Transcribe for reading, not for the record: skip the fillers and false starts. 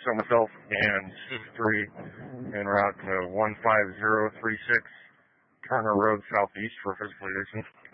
So myself and 3 en route to 15036 Turner Road Southeast for physical education.